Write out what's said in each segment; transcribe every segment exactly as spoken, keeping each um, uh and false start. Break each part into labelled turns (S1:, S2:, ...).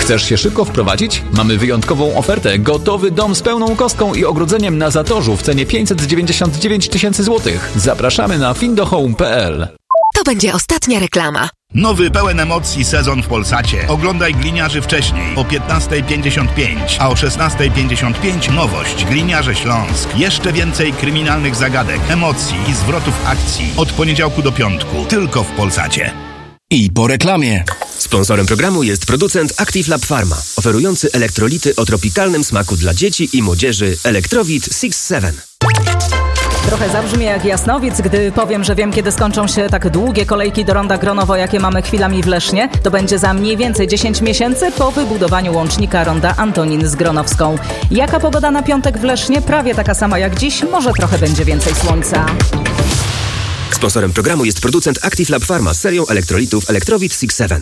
S1: Chcesz się szybko wprowadzić? Mamy wyjątkową ofertę. Gotowy dom z pełną kostką i ogrodzeniem na Zatorzu w cenie pięćset dziewięćdziesiąt dziewięć tysięcy złotych. Zapraszamy na findohome kropka p l.
S2: To będzie ostatnia reklama.
S3: Nowy, pełen emocji sezon w Polsacie. Oglądaj Gliniarzy wcześniej o piętnasta pięćdziesiąt pięć, a o szesnasta pięćdziesiąt pięć nowość. Gliniarze Śląsk. Jeszcze więcej kryminalnych zagadek, emocji i zwrotów akcji. Od poniedziałku do piątku. Tylko w Polsacie.
S4: I po reklamie.
S5: Sponsorem programu jest producent Active Lab Pharma, oferujący elektrolity o tropikalnym smaku dla dzieci i młodzieży Elektrowit six seven.
S6: Trochę zabrzmi jak Jasnowic, gdy powiem, że wiem, kiedy skończą się tak długie kolejki do ronda Gronowo, jakie mamy chwilami w Lesznie. To będzie za mniej więcej dziesięć miesięcy po wybudowaniu łącznika ronda Antonin z Gronowską. Jaka pogoda na piątek w Lesznie? Prawie taka sama jak dziś, może trochę będzie więcej słońca.
S5: Sponsorem programu jest producent Active Lab Pharma z serią elektrolitów Elektrowit six seven.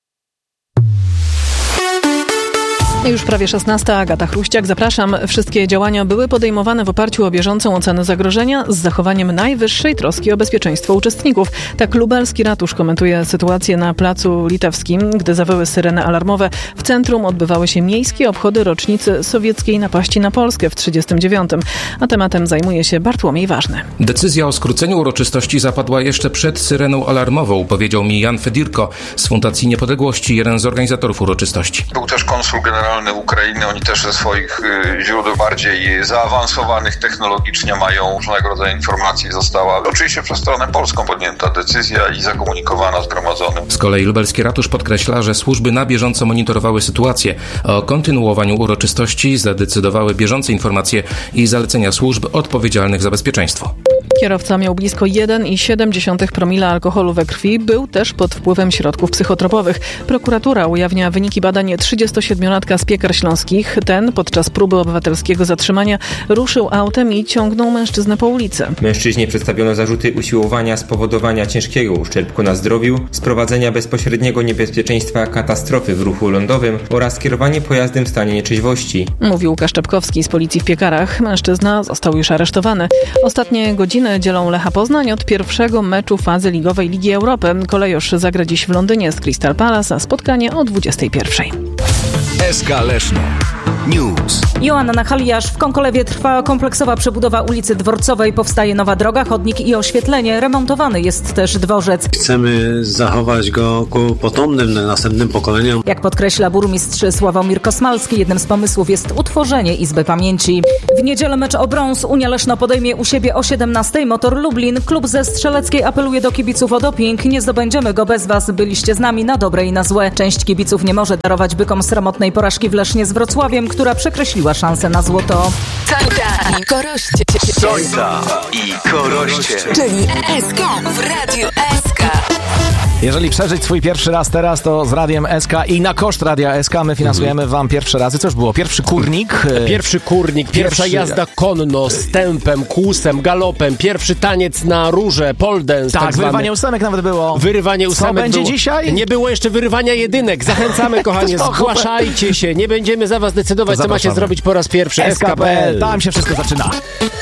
S7: Już prawie szesnasta, Agata Chruściak, zapraszam. Wszystkie działania były podejmowane w oparciu o bieżącą ocenę zagrożenia z zachowaniem najwyższej troski o bezpieczeństwo uczestników. Tak lubelski ratusz komentuje sytuację na Placu Litewskim, gdy zawyły syreny alarmowe. W centrum odbywały się miejskie obchody rocznicy sowieckiej napaści na Polskę w trzydziestym dziewiątym. A tematem zajmuje się Bartłomiej Ważny.
S8: Decyzja o skróceniu uroczystości zapadła jeszcze przed syreną alarmową, powiedział mi Jan Fedirko z Fundacji Niepodległości, jeden z organizatorów uroczystości.
S9: Był też konsul generalny Ukrainy, oni też ze swoich y, źródeł bardziej zaawansowanych technologicznie mają różnego rodzaju informacji. Została oczywiście przez stronę polską podjęta decyzja i zakomunikowana zgromadzonym.
S8: Z kolei lubelski ratusz podkreśla, że służby na bieżąco monitorowały sytuację. O kontynuowaniu uroczystości zadecydowały bieżące informacje i zalecenia służb odpowiedzialnych za bezpieczeństwo.
S7: Kierowca miał blisko jeden przecinek siedem promila alkoholu we krwi, był też pod wpływem środków psychotropowych. Prokuratura ujawnia wyniki badań trzydziestosiedmiolatka z Piekar Śląskich. Ten podczas próby obywatelskiego zatrzymania ruszył autem i ciągnął mężczyznę po ulicy.
S10: Mężczyźnie przedstawiono zarzuty usiłowania spowodowania ciężkiego uszczerbku na zdrowiu, sprowadzenia bezpośredniego niebezpieczeństwa katastrofy w ruchu lądowym oraz kierowanie pojazdem w stanie nietrzeźwości.
S7: Mówił Łukasz Czepkowski z policji w Piekarach. Mężczyzna został już aresztowany. Ostatnie godziny dzielą Lecha Poznań od pierwszego meczu fazy ligowej Ligi Europy. Kolejorz zagra dziś w Londynie z Crystal Palace, a spotkanie o dwudziestej pierwszej.
S4: S K Leszno News.
S6: Joanna Haliasz. W Konkolewie trwa kompleksowa przebudowa ulicy Dworcowej. Powstaje nowa droga, chodnik i oświetlenie. Remontowany jest też dworzec.
S11: Chcemy zachować go ku potomnym, następnym pokoleniom.
S6: Jak podkreśla burmistrz Sławomir Kosmalski, jednym z pomysłów jest utworzenie Izby Pamięci. W niedzielę mecz o brąz. Unia Leszno podejmie u siebie o siedemnastej Motor Lublin. Klub ze Strzeleckiej apeluje do kibiców o doping. Nie zdobędziemy go bez was. Byliście z nami na dobre i na złe. Część kibiców nie może darować bykom sromotnej porażki w Lesznie z Wrocławiem, która przekreśliła szansę na złoto.
S2: Sońca i Koroście.
S4: Sońca i Koroście.
S2: Czyli E S K w Radiu S K.
S12: Jeżeli przeżyć swój pierwszy raz teraz, to z Radiem S K i na koszt Radia S K my finansujemy mm. wam pierwsze razy. Co już było? Pierwszy kurnik.
S13: Pierwszy kurnik, pierwsza pierwszy... jazda konno, stępem, kłusem, galopem, pierwszy taniec na róże, pole dance.
S12: Tak,
S13: tak
S12: wyrywanie ósemek nawet było.
S13: Wyrywanie ósemek.
S12: Co będzie
S13: było.
S12: dzisiaj?
S13: Nie było jeszcze wyrywania jedynek. Zachęcamy, kochanie, zgłaszajcie się. Nie będziemy za was decydować, co macie zrobić po raz pierwszy.
S12: S K kropka p l. Tam się wszystko zaczyna.